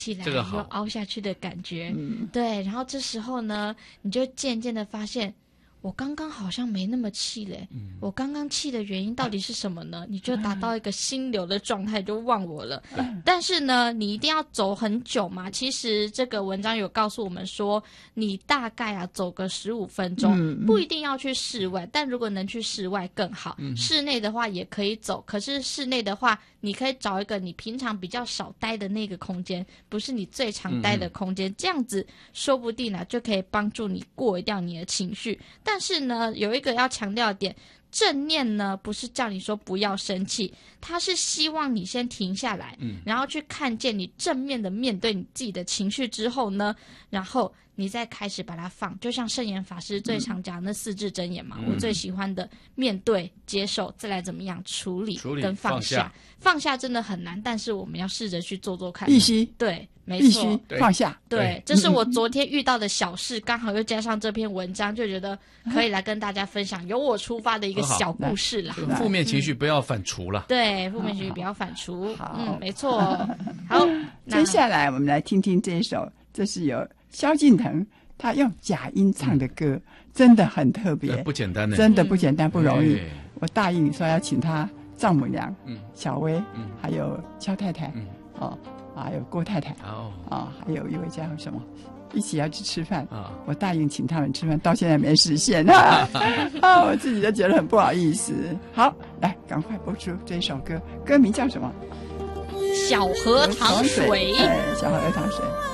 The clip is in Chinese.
起来这个好又凹下去的感觉，对。然后这时候呢，你就渐渐的发现，我刚刚好像没那么气嘞，我刚刚气的原因到底是什么呢？你就达到一个心流的状态，就忘我了。但是呢，你一定要走很久嘛。其实这个文章有告诉我们说，你大概走个15分钟，不一定要去室外，但如果能去室外更好。室内的话也可以走，可是室内的话，你可以找一个你平常比较少待的那个空间，不是你最常待的空间，这样子说不定就可以帮助你过掉你的情绪。但是呢，有一个要强调的点，正念呢不是叫你说不要生气，它是希望你先停下来，然后去看见你正面的面对你自己的情绪之后呢，然后你再开始把它放，就像圣严法师最常讲的那4字真言嘛，我最喜欢的面对、接受，再来怎么样处理跟放下。放下真的很难，但是我们要试着去做做看。 必须对，没错， 必须放下。 对，这是我昨天遇到的小事，刚好又加上这篇文章，就觉得可以来跟大家分享，由我出发的一个小故事啦。 负面情绪不要反刍了。 对，负面情绪不要反刍。没错。好， 接下来我们来听听这一首，这是有萧敬腾他用假音唱的歌，真的很特别， 不简单的， 真的不简单，不容易。我答应说要请他丈母娘小薇，还有萧太太，还有郭太太，还有一位叫什么，一起要去吃饭我答应请他们吃饭，到现在没实现我自己都觉得很不好意思。好，来赶快播出这一首歌，歌名叫什么？ 小荷塘水。 小荷塘水。